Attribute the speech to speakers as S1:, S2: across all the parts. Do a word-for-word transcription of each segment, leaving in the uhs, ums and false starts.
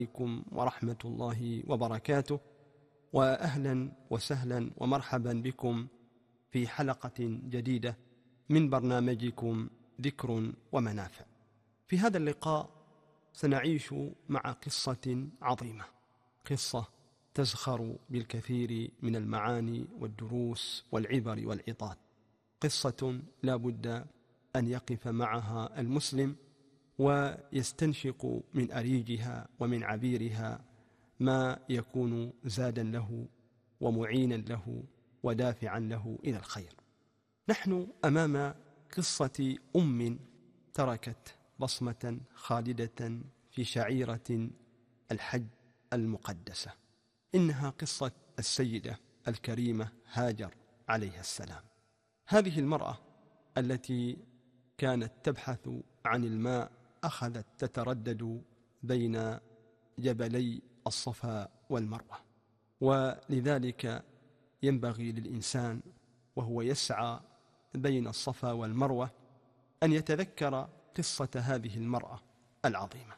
S1: عليكم ورحمة الله وبركاته، وأهلا وسهلا ومرحبا بكم في حلقة جديدة من برنامجكم ذكر ومنافع. في هذا اللقاء سنعيش مع قصة عظيمة، قصة تزخر بالكثير من المعاني والدروس والعبر والعظات، قصة لا بد أن يقف معها المسلم ويستنشق من أريجها ومن عبيرها ما يكون زادا له ومعينا له ودافعا له إلى الخير. نحن أمام قصة أم تركت بصمة خالدة في شعيرة الحج المقدسة. إنها قصة السيدة الكريمة هاجر عليها السلام. هذه المرأة التي كانت تبحث عن الماء أخذت تتردد بين جبلي الصفا والمروة، ولذلك ينبغي للإنسان وهو يسعى بين الصفا والمروة أن يتذكر قصة هذه المرأة العظيمة.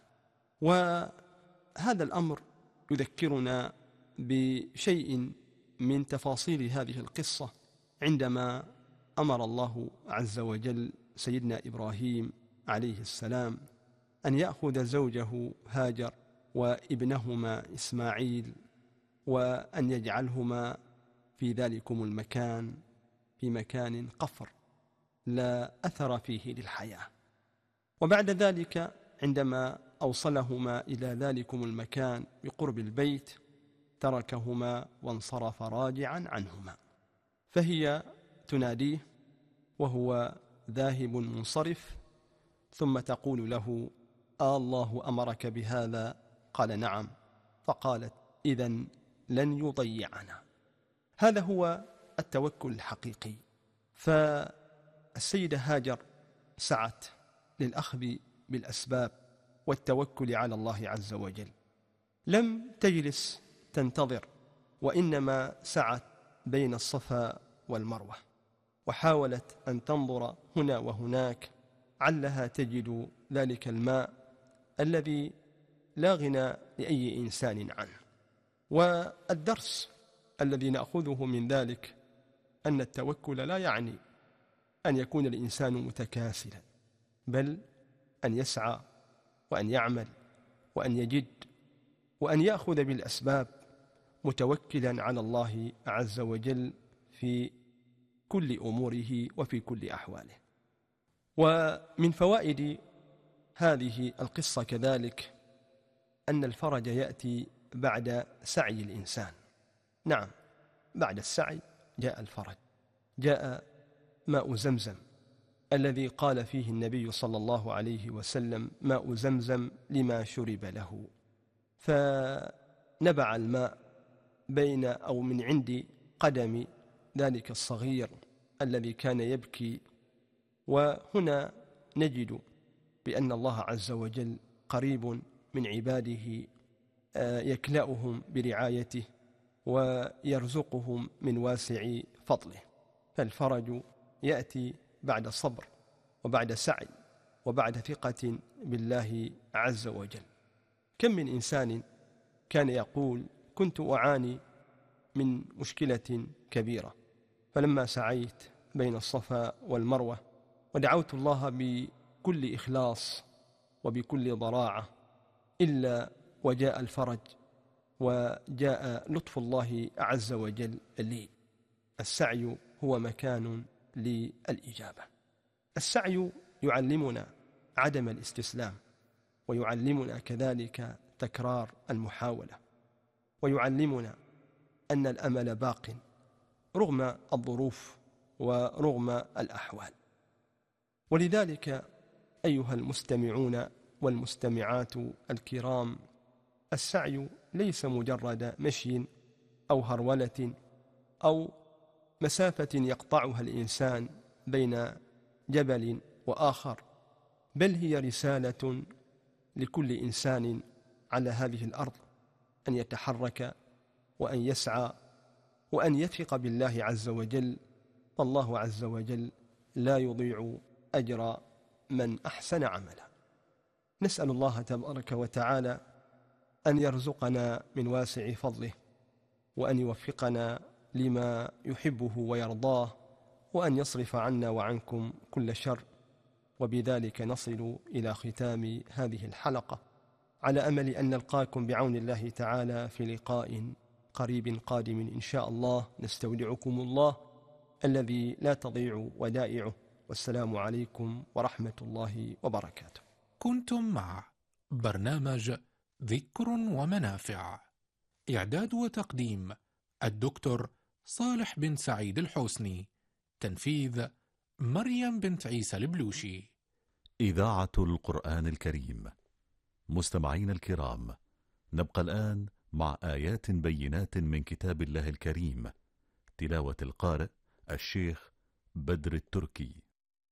S1: وهذا الأمر يذكرنا بشيء من تفاصيل هذه القصة عندما أمر الله عز وجل سيدنا إبراهيم عليه السلام أن يأخذ زوجه هاجر وابنهما إسماعيل وأن يجعلهما في ذلكم المكان في مكان قفر لا أثر فيه للحياة. وبعد ذلك عندما أوصلهما إلى ذلكم المكان بقرب البيت تركهما وانصرف راجعا عنهما، فهي تناديه وهو ذاهب منصرف، ثم تقول له: آه الله أمرك بهذا؟ قال: نعم. فقالت: إذن لن يضيعنا. هذا هو التوكل الحقيقي. فالسيدة هاجر سعت للأخذ بالأسباب والتوكل على الله عز وجل، لم تجلس تنتظر، وإنما سعت بين الصفا والمروة، وحاولت أن تنظر هنا وهناك علها تجد ذلك الماء الذي لا غنى لأي إنسان عنه. والدرس الذي نأخذه من ذلك أن التوكل لا يعني أن يكون الإنسان متكاسلا، بل أن يسعى وأن يعمل وأن يجد وأن يأخذ بالأسباب متوكلا على الله عز وجل في كل أموره وفي كل أحواله. ومن فوائد هذه القصة كذلك أن الفرج يأتي بعد سعي الإنسان. نعم، بعد السعي جاء الفرج، جاء ماء زمزم الذي قال فيه النبي صلى الله عليه وسلم: ماء زمزم لما شرب له. فنبع الماء بين أو من عند قدم ذلك الصغير الذي كان يبكي. وهنا نجد بأن الله عز وجل قريب من عباده، يكلأهم برعايته ويرزقهم من واسع فضله. فالفرج يأتي بعد صبر وبعد سعي وبعد ثقة بالله عز وجل. كم من إنسان كان يقول: كنت أعاني من مشكلة كبيرة، فلما سعيت بين الصفا والمروة ودعوت الله بكل إخلاص وبكل ضراعة إلا وجاء الفرج وجاء لطف الله عز وجل لي. السعي هو مكان للإجابة. السعي يعلمنا عدم الاستسلام، ويعلمنا كذلك تكرار المحاولة، ويعلمنا أن الأمل باق رغم الظروف ورغم الأحوال. ولذلك أيها المستمعون والمستمعات الكرام، السعي ليس مجرد مشي أو هرولة أو مسافة يقطعها الإنسان بين جبل وآخر، بل هي رسالة لكل إنسان على هذه الأرض أن يتحرك وأن يسعى وأن يثق بالله عز وجل، فالله عز وجل لا يضيع أجر من أحسن عملا. نسأل الله تبارك وتعالى أن يرزقنا من واسع فضله، وأن يوفقنا لما يحبه ويرضاه، وأن يصرف عنا وعنكم كل شر. وبذلك نصل إلى ختام هذه الحلقة، على أمل أن نلقاكم بعون الله تعالى في لقاء قريب قادم إن شاء الله. نستودعكم الله الذي لا تضيع ودائعه، والسلام عليكم ورحمة الله وبركاته.
S2: كنتم مع برنامج ذكر ومنافع، إعداد وتقديم الدكتور صالح بن سعيد الحسني، تنفيذ مريم بنت عيسى البلوشي.
S3: إذاعة القرآن الكريم. مستمعين الكرام، نبقى الآن مع آيات بينات من كتاب الله الكريم، تلاوة القارئ الشيخ بدر التركي.